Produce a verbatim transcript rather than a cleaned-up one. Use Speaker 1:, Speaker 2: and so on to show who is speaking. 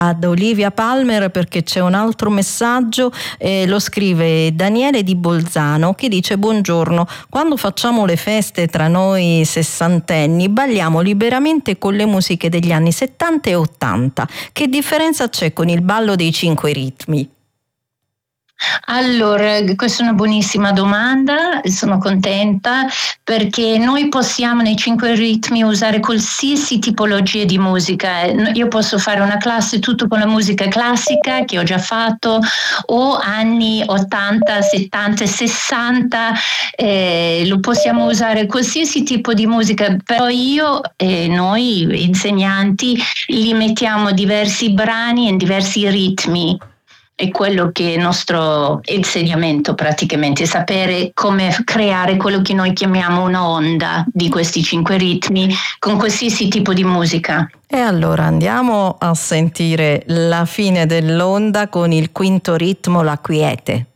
Speaker 1: ad Olivia Palmer perché c'è un altro messaggio, eh, lo scrive Daniele di Bolzano che dice: buongiorno, quando facciamo le feste tra noi sessantenni balliamo liberamente con le musiche degli anni settanta e ottanta, che differenza c'è con il ballo dei cinque ritmi?
Speaker 2: Allora, questa è una buonissima domanda, sono contenta perché noi possiamo nei cinque ritmi usare qualsiasi tipologia di musica. Io posso fare una classe tutto con la musica classica che ho già fatto, o anni ottanta, settanta, sessanta, eh, lo possiamo usare qualsiasi tipo di musica, però io e noi insegnanti li mettiamo diversi brani in diversi ritmi. È quello che è il nostro insegnamento praticamente, sapere come creare quello che noi chiamiamo un'onda di questi cinque ritmi con qualsiasi tipo di musica.
Speaker 1: E allora andiamo a sentire la fine dell'onda con il quinto ritmo, la quiete.